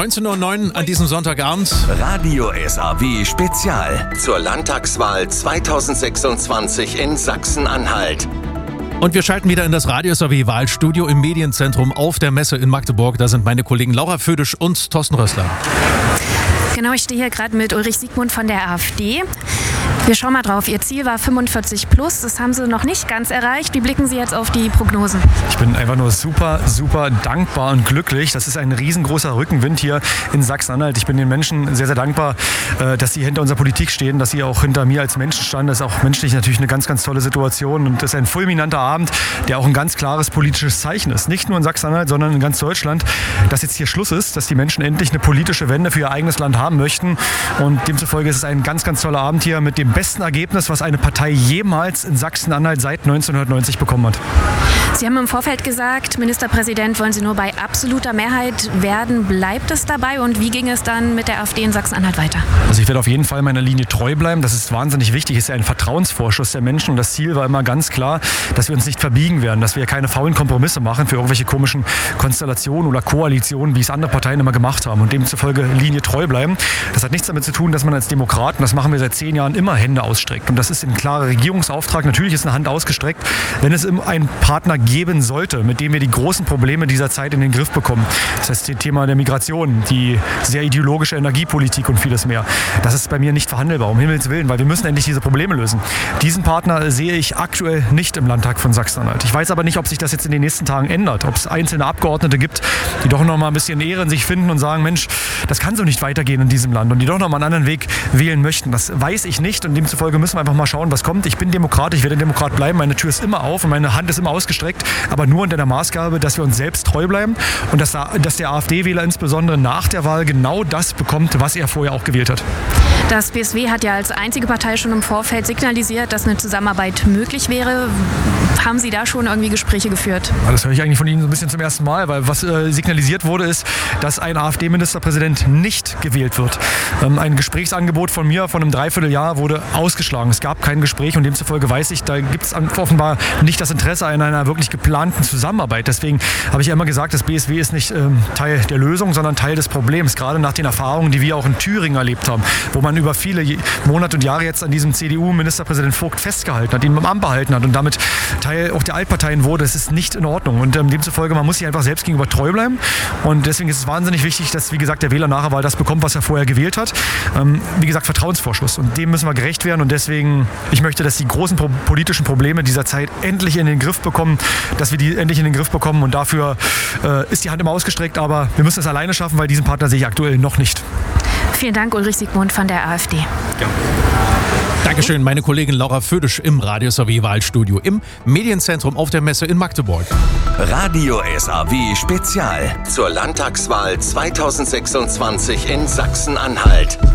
19:09 Uhr an diesem Sonntagabend. Radio SAW Spezial zur Landtagswahl 2026 in Sachsen-Anhalt. Und wir schalten wieder in das Radio SAW Wahlstudio im Medienzentrum auf der Messe in Magdeburg. Da sind meine Kollegen Laura Födisch und Thorsten Rössler. Genau, ich stehe hier gerade mit Ulrich Siegmund von der AfD. Wir schauen mal drauf. Ihr Ziel war 45 plus. Das haben Sie noch nicht ganz erreicht. Wie blicken Sie jetzt auf die Prognosen? Ich bin einfach nur super dankbar und glücklich. Das ist ein riesengroßer Rückenwind hier in Sachsen-Anhalt. Ich bin den Menschen sehr, sehr dankbar, dass sie hinter unserer Politik stehen, dass sie auch hinter mir als Menschen standen. Das ist auch menschlich natürlich eine ganz, ganz tolle Situation. Und das ist ein fulminanter Abend, der auch ein ganz klares politisches Zeichen ist. Nicht nur in Sachsen-Anhalt, sondern in ganz Deutschland, dass jetzt hier Schluss ist, dass die Menschen endlich eine politische Wende für ihr eigenes Land haben möchten. Und demzufolge ist es ein ganz, ganz toller Abend hier mit dem besten Ergebnis, was eine Partei jemals in Sachsen-Anhalt seit 1990 bekommen hat. Sie haben im Vorfeld gesagt, Ministerpräsident wollen Sie nur bei absoluter Mehrheit werden. Bleibt es dabei und wie ging es dann mit der AfD in Sachsen-Anhalt weiter? Also ich werde auf jeden Fall meiner Linie treu bleiben. Das ist wahnsinnig wichtig. Es ist ja ein Vertrauensvorschuss der Menschen und das Ziel war immer ganz klar, dass wir uns nicht verbiegen werden, dass wir keine faulen Kompromisse machen für irgendwelche komischen Konstellationen oder Koalitionen, wie es andere Parteien immer gemacht haben und demzufolge Linie treu bleiben. Das hat nichts damit zu tun, dass man als Demokraten, das machen wir seit 10 Jahren, immer Hände ausstreckt. Und das ist ein klarer Regierungsauftrag. Natürlich ist eine Hand ausgestreckt, wenn es einen Partner geben sollte, mit dem wir die großen Probleme dieser Zeit in den Griff bekommen. Das heißt, das Thema der Migration, die sehr ideologische Energiepolitik und vieles mehr. Das ist bei mir nicht verhandelbar, um Himmels Willen, weil wir müssen endlich diese Probleme lösen. Diesen Partner sehe ich aktuell nicht im Landtag von Sachsen-Anhalt. Ich weiß aber nicht, ob sich das jetzt in den nächsten Tagen ändert, ob es einzelne Abgeordnete gibt, die doch noch mal ein bisschen Ehre in sich finden und sagen, Mensch, das kann so nicht weitergehen in diesem Land und die doch noch mal einen anderen Weg wählen möchten. Das weiß ich nicht und demzufolge müssen wir einfach mal schauen, was kommt. Ich bin Demokrat, ich werde Demokrat bleiben, meine Tür ist immer auf und meine Hand ist immer ausgestreckt, aber nur unter der Maßgabe, dass wir uns selbst treu bleiben und dass der AfD-Wähler insbesondere nach der Wahl genau das bekommt, was er vorher auch gewählt hat. Das BSW hat ja als einzige Partei schon im Vorfeld signalisiert, dass eine Zusammenarbeit möglich wäre. Haben Sie da schon irgendwie Gespräche geführt? Ja, das höre ich eigentlich von Ihnen so ein bisschen zum ersten Mal, weil was signalisiert wurde, ist, dass ein AfD-Ministerpräsident nicht gewählt wird. Ein Gesprächsangebot von mir von einem Dreivierteljahr wurde ausgeschlagen. Es gab kein Gespräch und demzufolge weiß ich, da gibt es offenbar nicht das Interesse an einer wirklich geplanten Zusammenarbeit. Deswegen habe ich ja immer gesagt, das BSW ist nicht Teil der Lösung, sondern Teil des Problems. Gerade nach den Erfahrungen, die wir auch in Thüringen erlebt haben, wo man über viele Monate und Jahre jetzt an diesem CDU-Ministerpräsident Vogt festgehalten hat, ihn im Amt behalten hat und damit Teil auch der Altparteien wurde. Das ist nicht in Ordnung. Und demzufolge, man muss sich einfach selbst gegenüber treu bleiben. Und deswegen ist es wahnsinnig wichtig, dass, wie gesagt, der Wähler nach der Wahl das bekommt, was er vorher gewählt hat. Wie gesagt, Vertrauensvorschuss. Und dem müssen wir gerecht werden. Und deswegen, ich möchte, dass die großen politischen Probleme dieser Zeit endlich in den Griff bekommen, dass wir die endlich in den Griff bekommen. Und dafür ist die Hand immer ausgestreckt. Aber wir müssen es alleine schaffen, weil diesen Partner sehe ich aktuell noch nicht. Vielen Dank, Ulrich Siegmund von der AfD. Ja. Dankeschön, meine Kollegin Laura Födisch im Radio SAW Wahlstudio im Medienzentrum auf der Messe in Magdeburg. Radio SAW Spezial zur Landtagswahl 2026 in Sachsen-Anhalt.